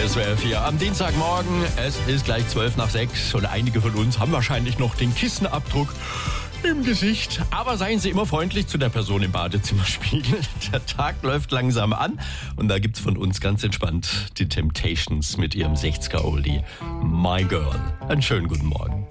SWR 4 am Dienstagmorgen. Es ist gleich 12 nach 6 und einige von uns haben wahrscheinlich noch den Kissenabdruck im Gesicht. Aber seien Sie immer freundlich zu der Person im Badezimmerspiegel. Der Tag läuft langsam an und da gibt's von uns ganz entspannt die Temptations mit ihrem 60er-Oldie My Girl. Einen schönen guten Morgen.